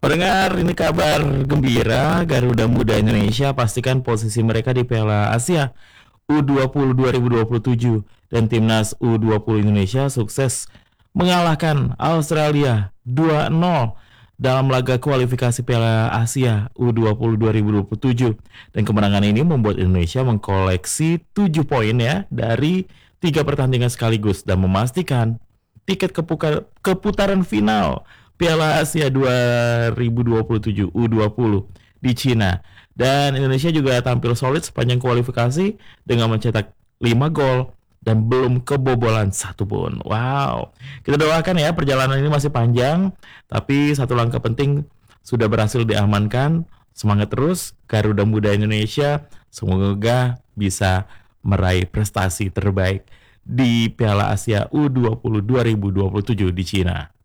Pendengar, ini kabar gembira. Garuda Muda Indonesia pastikan posisi mereka di Piala Asia U20 2027 dan timnas U20 Indonesia sukses mengalahkan Australia 2-0 dalam laga kualifikasi Piala Asia U20 2027 dan kemenangan ini membuat Indonesia mengkoleksi 7 poin ya dari 3 pertandingan sekaligus dan memastikan tiket keputaran final Piala Asia 2027 U20 di Cina. Dan Indonesia juga tampil solid sepanjang kualifikasi dengan mencetak 5 gol dan belum kebobolan satu pun. Wow. Kita doakan ya, perjalanan ini masih panjang, tapi satu langkah penting sudah berhasil diamankan. Semangat terus Garuda Muda Indonesia. Semoga bisa meraih prestasi terbaik di Piala Asia U20 2027 di Cina.